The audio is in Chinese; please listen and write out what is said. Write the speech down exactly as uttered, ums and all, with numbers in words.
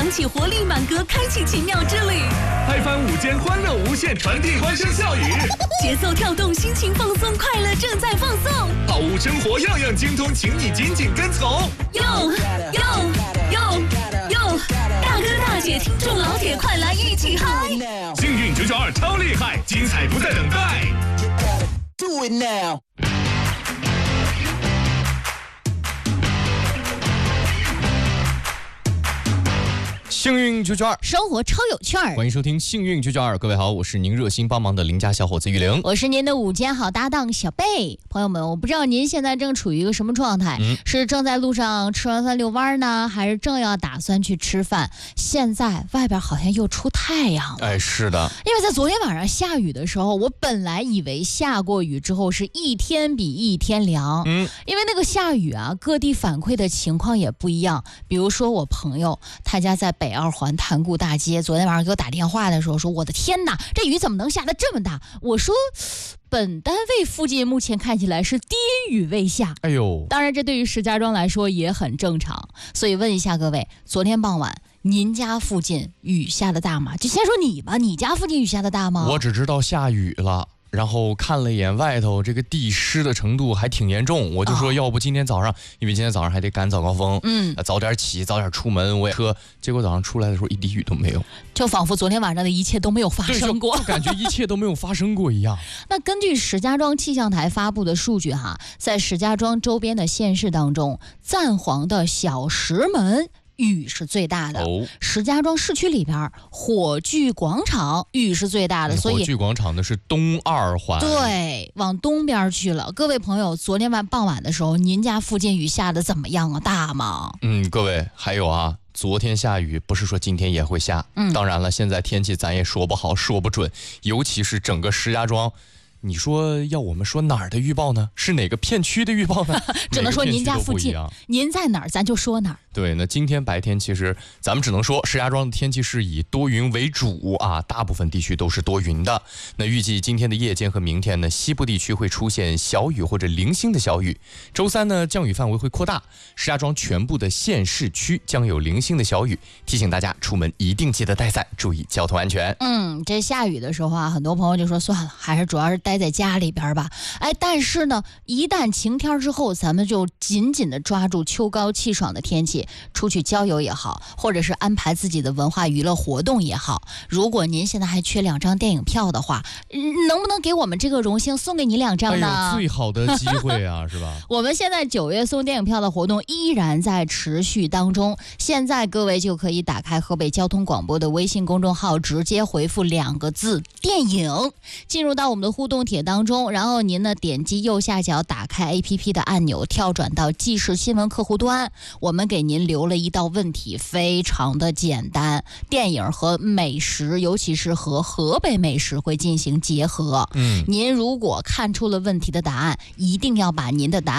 腾起活力满格，开启奇妙之旅。 拍翻午间欢乐无限，传递欢声笑语。 节奏跳动，心情放松，快乐正在放送。 好物生活样样精通，请你紧紧跟从。 哟哟哟哟！大哥大姐，听众老铁，快来一起嗨！ 幸运九九二超厉害，精彩不再等待。 Do it now。 幸运九九二， 生活超有趣儿。 欢迎收听幸运九九二，各位好，我是您热心帮忙的邻家小伙子玉玲， 我是您的午间好搭档小贝。朋友们，我不知道您现在正处于一个什么状态，嗯、是正在路上吃完饭遛弯呢，还是正要打算去吃饭？现在外边好像又出太阳了。 哎，是的， 因为在昨天晚上下雨的时候，我本来以为下过雨之后是一天比一天凉，嗯，因为那个下雨啊，各地反馈的情况也不一样。比如说我朋友，他家在北二环潭固大街，昨天晚上给我打电话的时候说，我的天哪，这雨怎么能下得这么大？我说本单位附近目前看起来是滴雨未下。 哎呦， 当然这对于石家庄来说也很正常。所以问一下各位，昨天傍晚您家附近雨下得大吗？就先说你吧，你家附近雨下得大吗？ 我只知道下雨了，然后看了一眼外头，这个地湿的程度还挺严重，我就说要不今天早上，哦、因为今天早上还得赶早高峰，嗯，早点起，早点出门，我也车，结果早上出来的时候一滴雨都没有， 就仿佛昨天晚上的一切都没有发生过， 就, 就感觉一切都没有发生过一样。 那根据石家庄气象台发布的数据哈，在石家庄周边的县市当中，赞皇的小石门雨是最大的，哦、石家庄市区里边火炬广场雨是最大的，所以火炬广场的是东二环， 对，往东边去了。各位朋友，昨天晚傍晚的时候，您家附近雨下的怎么样啊？大吗？ 嗯，各位还有啊，昨天下雨，不是说今天也会下。嗯，当然了，现在天气咱也说不好，说不准，尤其是整个石家庄。你说要我们说哪儿的预报呢？是哪个片区的预报呢？ 只能说您家附近，您在哪儿咱就说哪儿。 对，那今天白天其实咱们只能说石家庄的天气是以多云为主啊，大部分地区都是多云的。那预计今天的夜间和明天呢，西部地区会出现小雨或者零星的小雨。周三呢，降雨范围会扩大，石家庄全部的县市区将有零星的小雨。提醒大家出门一定记得带伞，注意交通安全。 嗯，这下雨的时候啊，很多朋友就说算了，还是主要是待在家里边吧。哎，但是呢，一旦晴天之后，咱们就紧紧的抓住秋高气爽的天气，出去郊游也好，或者是安排自己的文化娱乐活动也好。如果您现在还缺两张电影票的话，能不能给我们这个荣幸送给你两张呢？ 哎呦，最好的机会啊，是吧？ 我们现在九月送电影票的活动依然在持续当中，现在各位就可以打开河北交通广播的微信公众号，直接回复两个字电影，进入到我们的互动帖当中，然后您呢点击右下角打开 A P P 的按钮，跳转到即时新闻客户端，我们给您留了一道问题，非常的简单，电影和美食，尤其是和河北美食会进行结合。嗯，您如果看出了问题的答案，一定要把您的答案